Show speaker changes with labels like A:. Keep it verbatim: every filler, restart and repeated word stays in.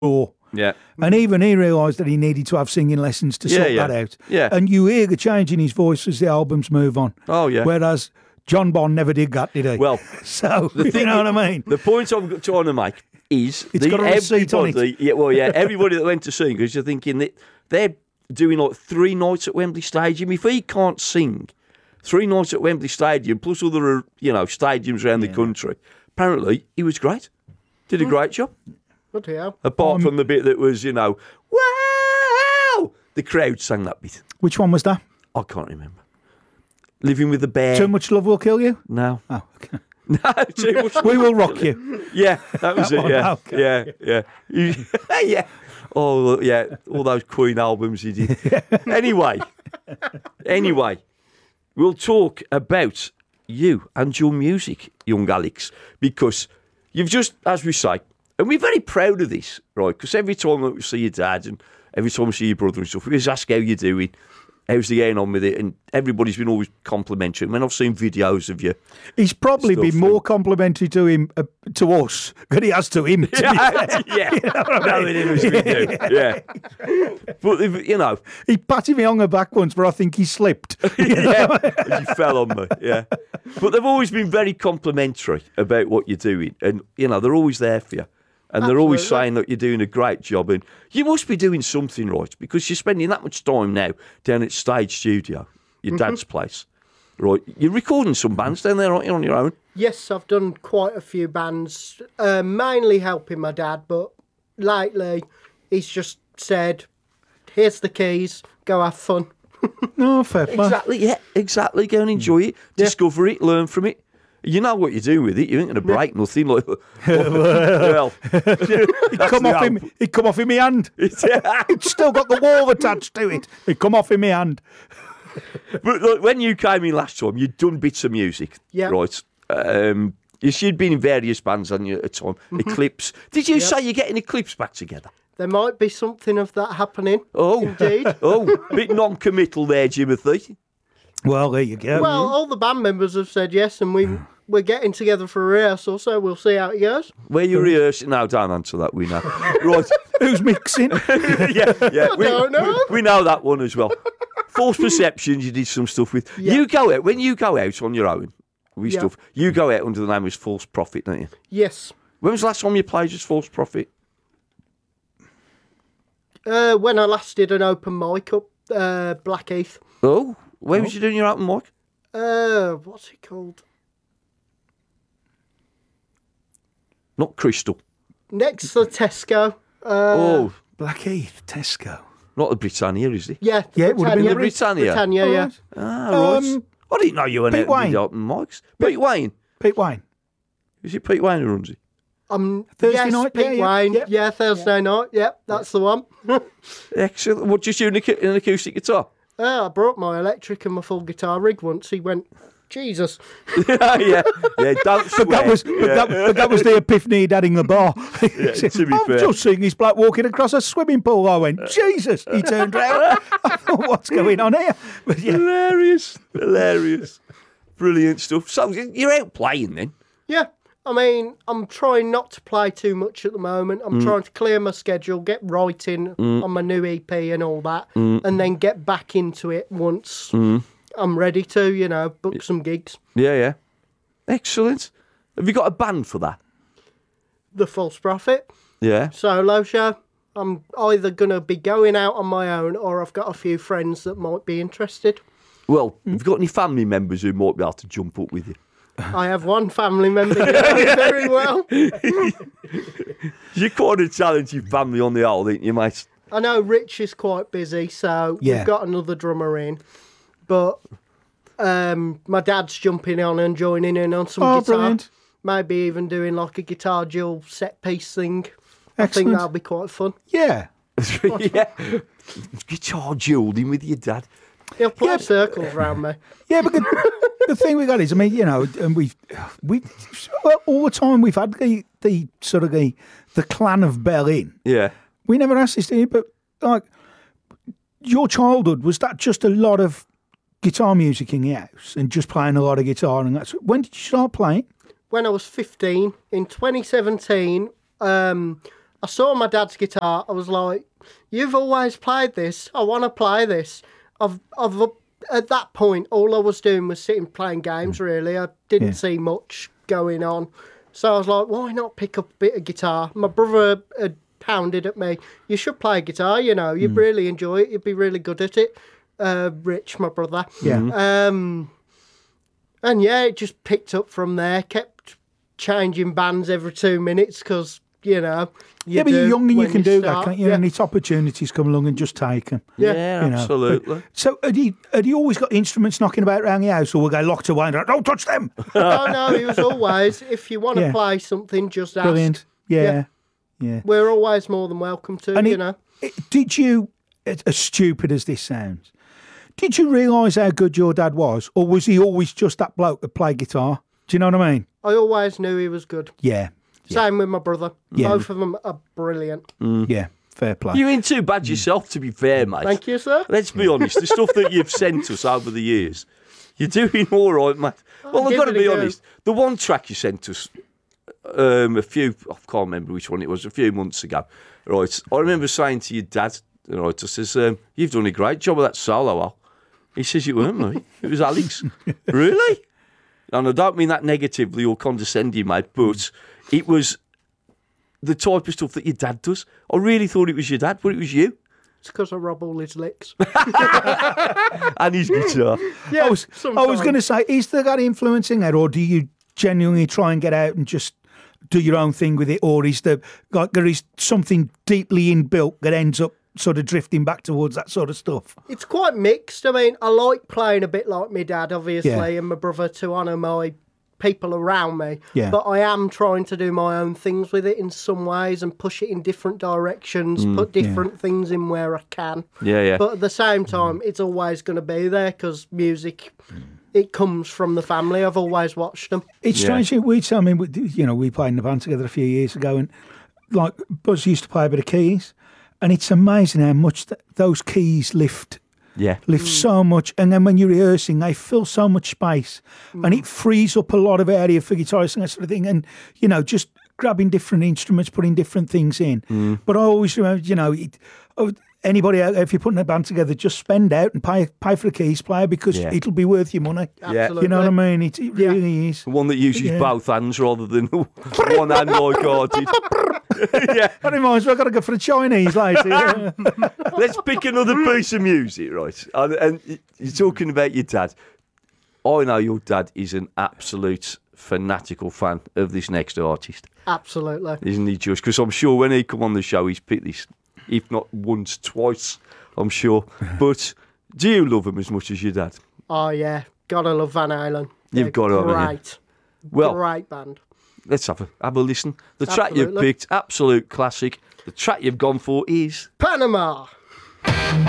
A: raw.
B: Yeah.
A: And even he realised that he needed to have singing lessons to
B: Yeah,
A: sort
B: yeah.
A: that out.
B: Yeah.
A: And you hear the change in his voice as the albums move on.
B: Oh, yeah.
A: Whereas John Bond never did that, did he?
B: Well,
A: so,
B: the
A: you
B: thing
A: know what
B: is-
A: I mean?
B: The point I'm trying to make is
A: It's
B: the,
A: got a receipt on it.
B: everybody, yeah, well, yeah, everybody that went to sing, because you're thinking that they're doing like three nights at Wembley Stadium. If he can't sing three nights at Wembley Stadium plus other, you know, stadiums around the country, apparently he was great. Did a great job.
C: Bloody hell.
B: Apart
A: Um,
B: from the bit that was, you know, wow, the crowd sang that bit.
A: Which one was that?
B: I can't remember. Living with the bear.
A: Too Much Love Will Kill You?
B: No.
A: Oh, okay.
B: No, too much.
A: We Will Rock You.
B: Yeah, that was
A: That
B: it.
A: one,
B: Yeah,
A: okay.
B: yeah, yeah, You- yeah. Oh, yeah, all those Queen albums he did. Anyway, anyway, we'll talk about you and your music, young Alex, because you've just, as we say, and we're very proud of this, right? Because every time that we see your dad and every time we see your brother and stuff, we just ask how you're doing. How's he getting on with it? And everybody's been always complimentary. I mean, I've seen videos of you.
A: He's probably
B: Stuff
A: been more complimentary to him, uh, to us, than he has to him. To be fair.
B: yeah, no, it is we do. Yeah, but if- you know,
A: He patted me on the back once, but I think he slipped.
B: yeah, as you fell on me. Yeah, but they've always been very complimentary about what you're doing, and you know they're always there for you, and they're always
C: Absolutely.
B: saying that you're doing a great job, and you must be doing something right because you're spending that much time now down at Stage Studio, your dad's place, right? You're recording some bands down there, aren't you, on your own?
C: Yes, I've done quite a few bands, uh, mainly helping my dad, but lately he's just said, here's the keys, go have fun.
A: No, fair play.
B: Exactly, yeah, exactly. Go and enjoy it, discover it, learn from it. You know what you're doing with it. You ain't going to break nothing. Like, well,
A: He'd come off him. He'd come off in my hand. It's still got the wall attached to it. He'd come off in my hand.
B: But look, when you came in last time, you'd done bits of music,
C: Yeah.
B: right? Um, you she'd been in various bands, hadn't you, at a time? Eclipse. Did you
C: Yep.
B: say you're getting Eclipse back together?
C: There might be something of that happening.
B: Oh,
C: Indeed.
B: oh, bit non-committal there, Jimothy.
A: Well, there you go.
C: Well, all the band members have said yes, and we we're getting together for a rehearsal, so we'll see how it goes.
B: Where you rehearsing? No, don't answer that. We know. Right.
A: Who's mixing?
B: yeah, yeah. We,
C: don't know.
B: We, we know that one as well. False Perceptions, you did some stuff with.
C: Yeah.
B: You go out, when you go out on your own with
C: Yeah.
B: stuff, you go out under the name as False Prophet, don't you?
C: Yes.
B: When was the last time you played as False Prophet?
C: Uh, when I last did an open mic up uh, Blackheath.
B: Oh, where was you doing your open mic?
C: Uh, what's it called?
B: Not Crystal.
C: Next to Tesco. Uh,
B: oh,
A: Blackheath, Tesco.
B: not the Britannia, is it?
C: Yeah,
A: Yeah, it would have been
B: the
C: Britannia.
B: Britannia.
C: Britannia, yeah.
A: Alright.
B: Ah, right.
A: Um,
B: I didn't know you went
A: Pete
B: out and did
A: Wayne.
B: open mics. Pete Wayne.
A: Pete Wayne.
B: Is it Pete Wayne who runs it?
C: Um,
A: Thursday
C: yes,
A: night,
C: Pete
A: yeah, yeah,
C: Wayne.
A: yeah.
C: Yeah, Thursday night. Yep, that's the one.
B: Excellent. What, just you and an an acoustic guitar?
C: Uh, I brought my electric and my full guitar rig once. He went, Jesus.
B: yeah, yeah. Don't swear.
A: But that was but
B: Yeah.
A: that, but that was the epiphany he'd had in the bar. He said,
B: to be
A: I've
B: fair.
A: just seen this bloke walking across a swimming pool. I went, Jesus. He turned round. I thought, what's going on here? But yeah,
B: Hilarious. Hilarious. Brilliant stuff. So you're out playing then?
C: Yeah, I mean, I'm trying not to play too much at the moment. I'm trying to clear my schedule, get writing on my new E P and all that, and then get back into it once I'm ready to, you know, book some gigs.
B: Yeah, yeah. Excellent. Have you got a band for that?
C: The False Prophet
B: Yeah.
C: solo show. I'm either going to be going out on my own or I've got a few friends that might be interested.
B: Well, have you got any family members who might be able to jump up with you?
C: I have one family member going very well.
B: You're quite a talented family on the old, ain't you, mate?
C: I know Rich is quite busy, so
A: Yeah.
C: we've got another drummer in. But um, my dad's jumping on and joining in on some
A: Oh,
C: guitar.
A: brilliant.
C: Maybe even doing like a guitar dual set piece thing. I
A: Excellent.
C: think that'll be quite fun.
A: yeah.
B: yeah. Guitar dueling with your dad.
C: He'll play
A: Yeah.
C: circles around me.
A: Yeah, but the, the thing we got is, I mean, you know, and we've, we all the time we've had the, the sort of the, the clan of Berlin.
B: Yeah.
A: We never asked this to you, but like, your childhood, was that just a lot of guitar music in the house and just playing a lot of guitar? And that's when did you start playing?
C: When I was fifteen, in twenty seventeen, um, I saw my dad's guitar. I was like, "You've always played this. I want to play this." I've, I've at that point, all I was doing was sitting playing games. Really, I didn't
A: Yeah.
C: see much going on. So I was like, "Why not pick up a bit of guitar?" My brother had pounded at me. "You should play guitar. You know, you'd really enjoy it. You'd be really good at it." Uh, Rich, my brother.
A: Yeah.
C: Um, and yeah, it just picked up from there. Kept changing bands every two minutes because, you know. You
A: Yeah, but you're
C: do
A: young and you
C: when
A: can do
C: start.
A: that, can't you?
C: Yeah.
A: And it's opportunities come along and just take them.
C: Yeah.
B: Yeah,
A: You know,
B: absolutely.
A: So had you, had you always got instruments knocking about around the house, or were they locked away and like, don't touch them?
C: no, no, it was always, if you want to
A: Yeah.
C: play something, just ask.
A: Brilliant. Yeah.
C: Yeah.
A: Yeah.
C: We're always more than welcome to,
A: And
C: you
A: it-
C: know.
A: it- did you, as as stupid as this sounds, did you realise how good your dad was? Or was he always just that bloke that played guitar? Do you know what I mean?
C: I always knew he was good.
A: Yeah.
C: Same with my brother.
A: Yeah.
C: Both of them are brilliant.
A: Yeah. Fair play.
B: You ain't too bad yourself, to be fair, mate.
C: Thank you, sir.
B: Let's be honest, the stuff that you've sent us over the years, you're doing all right, mate. Well, I've
C: give
B: got to
C: it a
B: be
C: go.
B: honest. The one track you sent us um, a few, I can't remember which one it was, a few months ago, right? I remember saying to your dad, right, I says, um, "You've done a great job of that solo, Al." He says, "It weren't me, it was Alex." Really? And I don't mean that negatively or condescending, mate, but it was the type of stuff that your dad does. I really thought it was your dad, but it was you.
C: It's because I rob all his licks.
B: And his guitar.
C: Yeah,
A: I was, I was
C: sometimes.
A: going to say, is there that influencing that, or do you genuinely try and get out and just do your own thing with it, or is there like there is something deeply inbuilt that ends up sort of drifting back towards that sort of stuff?
C: It's quite mixed. I mean, I like playing a bit like my dad, obviously,
A: Yeah.
C: and my brother to honour my people around me.
A: Yeah.
C: But I am trying to do my own things with it in some ways and push it in different directions, put different things in where I can.
B: Yeah, yeah.
C: But at the same time, it's always going to be there because music, it comes from the family. I've always watched them.
A: It's
B: Yeah.
A: strange. We, I mean, we, you know, we played in the band together a few years ago, and like Buzz used to play a bit of keys, and it's amazing how much th- those keys lift.
B: Yeah.
A: lift so much, and then when you're rehearsing, they fill so much space, and it frees up a lot of area for guitarists and that sort of thing. And you know, just grabbing different instruments, putting different things in. But I always remember, you know, it, oh, anybody out there, if you're putting a band together, just spend out and pay pay for a keys player because
B: Yeah.
A: it'll be worth your money.
C: Absolutely.
A: You know what I mean? It, it really is.
B: One that uses
A: Yeah.
B: both hands rather than one hand like I did. Yeah.
A: That reminds me, I've got to go for a Chinese later. Yeah.
B: Let's pick another piece of music, right? And, and you're talking about your dad. I know your dad is an absolute fanatical fan of this next artist,
C: Absolutely.
B: isn't he? Just because I'm sure when he come on the show, he's picked this, if not once, twice. I'm sure. But do you love him as much as your dad?
C: Oh, yeah. Gotta love Van Halen.
B: You've
C: They're
B: gotta, haven't you?
C: Great.
B: Well,
C: Great band.
B: let's have a have a listen. The track you've
C: Absolutely.
B: picked, absolute classic. The track you've gone for is
C: Panama.